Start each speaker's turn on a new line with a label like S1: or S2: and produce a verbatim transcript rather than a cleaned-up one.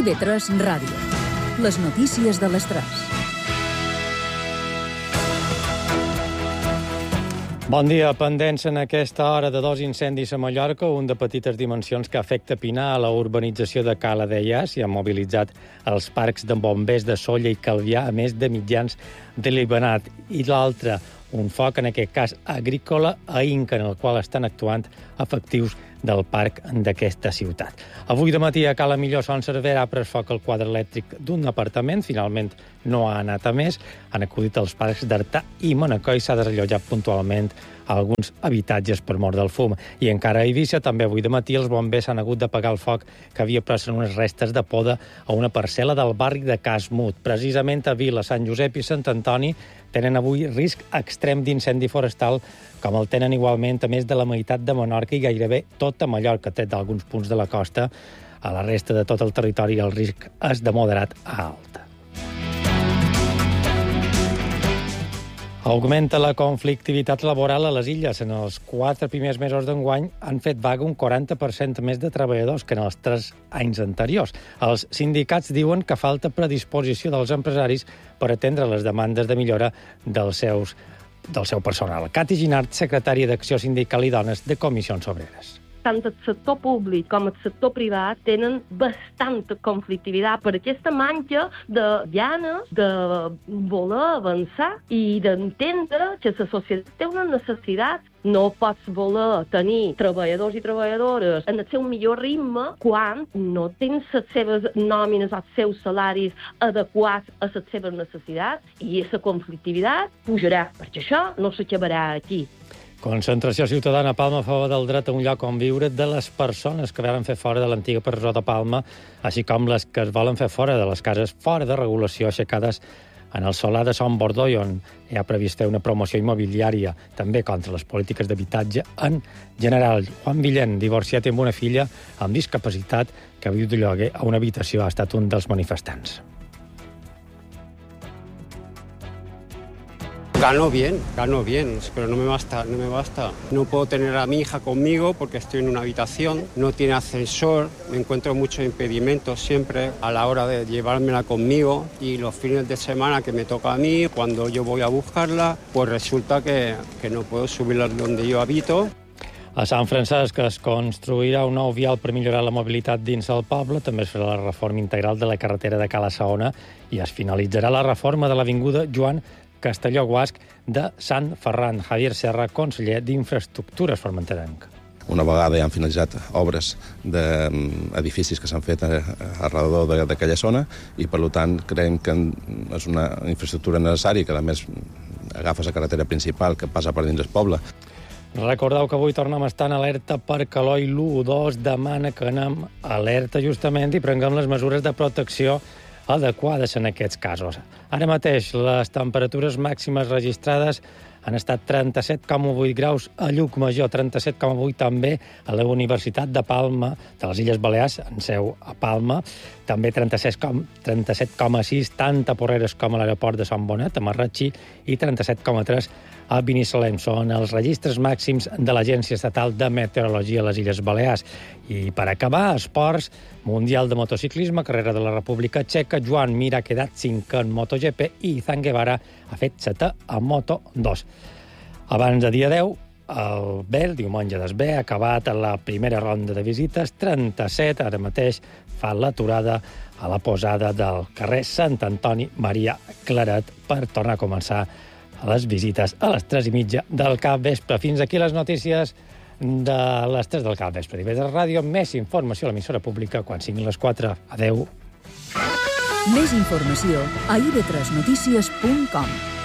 S1: I V tres Ràdio. Les notícies de les tres.
S2: Bon dia. Pendents en aquesta hora de dos incendis a Mallorca, un de petites dimensions que afecta Pinar a la urbanització de Cala Deià. S'hi han mobilitzat els parcs de bombers de Sóller i Calvià, a més de mitjans de l'Ibanat. I l'altre, un foc, en aquest cas agrícola, a Inca, en el qual estan actuant efectius del parc d'aquesta ciutat. Avui de matí a Cala Millor Sant Cervera ha pres foc el quadre elèctric d'un apartament. Finalment no ha anat a més. Han acudit als parcs d'Artà i Manacor i s'ha desallotjat puntualment a alguns habitatges per mort del fum. I encara a Eivissa, també avui de matí, els bombers han hagut d'apagar el foc que havia pres en unes restes de poda a una parcel·la del barri de Casmut. Precisament a Vila, Sant Josep i Sant Antoni tenen avui risc extrem d'incendi forestal, com el tenen igualment a més de la meitat de Menorca i gairebé tota Mallorca, tret d'alguns punts de la costa. A la resta de tot el territori el risc és de moderat a alt. Augmenta la conflictivitat laboral a les illes. En els quatre primers mesos d'enguany han fet vaga un quaranta per cent més de treballadors que en els tres anys anteriors. Els sindicats diuen que falta predisposició dels empresaris per atendre les demandes de millora dels seus, del seu personal. Cati Ginart, secretària d'Acció Sindical i Dones de Comissions Obreres.
S3: Tant el sector públic com el sector privat tenen bastanta conflictivitat per aquesta manca de ganes de voler avançar i d'entendre que la societat té una necessitat. No pots voler tenir treballadors i treballadores en el seu millor ritme quan no tens les seves nòmines, els seus salaris adequats a les seves necessitats, i aquesta conflictivitat pujarà, perquè això no s'acabarà aquí.
S2: Concentració ciutadana a Palma a favor del dret a un lloc on viure de les persones que van fer fora de l'antiga presó de Palma, així com les que es volen fer fora de les cases fora de regulació aixecades en el solar de Son Bordoi, on hi ha previst fer una promoció immobiliària també contra les polítiques d'habitatge en general. Juan Villén, divorciat i amb una filla amb discapacitat que viu de lloguer a una habitació, ha estat un dels manifestants.
S4: Gano bien, gano bien, pero no me basta, no me basta. No puedo tener a mi hija conmigo porque estoy en una habitación, no tiene ascensor, me encuentro muchos impedimentos siempre a la hora de llevármela conmigo, y los fines de semana que me toca a mí, cuando yo voy a buscarla, pues resulta que, que no puedo subirla donde yo habito.
S2: A Sant Francesc es construirà un nou vial per millorar la mobilitat dins el poble. També es farà la reforma integral de la carretera de Cala Saona i es finalitzarà la reforma de l'avinguda Joan Castelló Guasc de Sant Ferran. Javier Serra, conseller d'Infraestructures formenterenc.
S5: Una vegada ja han finalitzat obres d'edificis que s'han fet arrelor d'aquella zona i, per tant, creiem que és una infraestructura necessària, que a més agafa la carretera principal que passa per dins del poble.
S2: Recordeu que avui tornem a estar en alerta per calor i l'u dos demana que anem alerta justament i prenguem les mesures de protecció adequades en aquests casos. Ara mateix les temperatures màximes registrades han estat trenta-set coma vuit graus a Llucmajor, trenta-set coma vuit també a la Universitat de Palma, de les Illes Balears, en seu a Palma, també trenta-set coma sis tant a Porreres com a l'aeroport de Sant Bonet, a Marratxí, i trenta-set coma tres a Binissalem. Són els registres màxims de l'Agència Estatal de Meteorologia a les Illes Balears. I per acabar, esports, Mundial de Motociclisme, carrera de la República Txeca, Joan Mir ha quedat cinquè en MotoGP i Izan Guevara ha fet setè a Moto dos. Abans de dia deu, el B E L, diumenge d'Esbé, ha acabat la primera ronda de visites, trenta-set, ara mateix fa l'aturada a la posada del carrer Sant Antoni Maria Claret per tornar a començar les visites a les tres i mitja del capvespre. Fins aquí les notícies de les tres del capvespre. I ve de ràdio, més informació a l'emissora pública quan siguin les quatre. Adeu.
S1: Més informació a i ve tres notícies punt com.